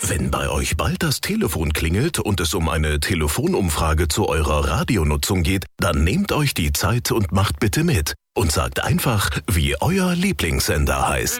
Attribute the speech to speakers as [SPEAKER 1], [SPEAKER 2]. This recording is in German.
[SPEAKER 1] Wenn bei euch bald das Telefon klingelt und es um eine Telefonumfrage zu eurer Radionutzung geht, dann nehmt euch die Zeit und macht bitte mit. Und sagt einfach, wie euer Lieblingssender heißt.